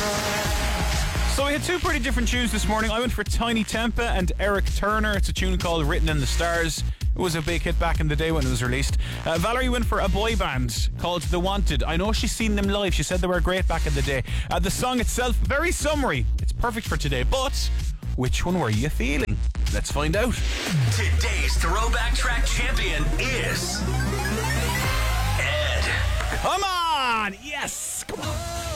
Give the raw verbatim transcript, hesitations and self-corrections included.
So we had two pretty different tunes this morning. I went for Tiny Tempa and Eric Turner. It's a tune called Written in the Stars. It was a big hit back in the day when it was released. Uh, Valerie went for a boy band called The Wanted. I know she's seen them live. She said they were great back in the day. Uh, the song itself, very summery. It's perfect for today. But which one were you feeling? Let's find out. Today's Throwback Track champion is Ed. Come on! Yes! Come on.